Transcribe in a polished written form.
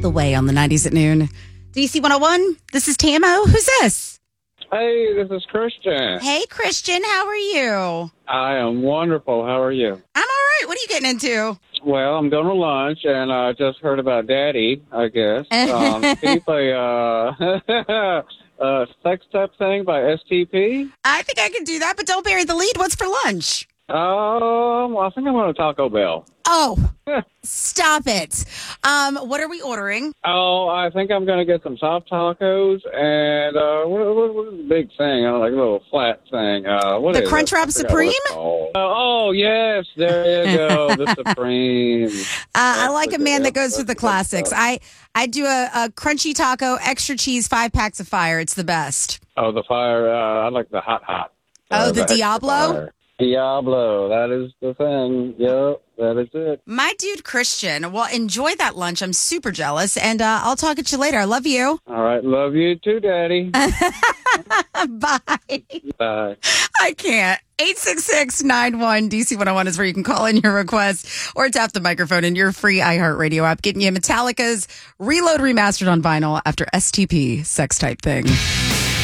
the way on the 90s at noon. DC 101, this is Tamo. Who's this? Hey, this is Christian. Hey, Christian. How are you? I am wonderful. How are you? I'm all right. What are you getting into? Well, I'm going to lunch, and I just heard about Daddy, I guess. Can you play Sex Type Thing by STP? I think I can do that, but don't bury the lead. What's for lunch? I think I'm going to Taco Bell. Oh, stop it. What are we ordering? Oh, I think I'm going to get some soft tacos and what's the big thing? Like a little flat thing. What The is Crunchwrap it? Supreme? Oh, yes. There you go. The Supreme. I like a man that goes for the classics. I do a crunchy taco, extra cheese, 5 packs of fire. It's the best. Oh, the fire. I like the hot. Oh, the extra Diablo? fire. Diablo. That is the thing. Yep, that is it. My dude, Christian. Well, enjoy that lunch. I'm super jealous. And I'll talk at you later. I love you. All right. Love you too, Daddy. Bye. Bye. I can't. 866-91 DC101 is where you can call in your request or tap the microphone in your free iHeartRadio app, getting you Metallica's Reload remastered on vinyl after STP, Sex Type Thing.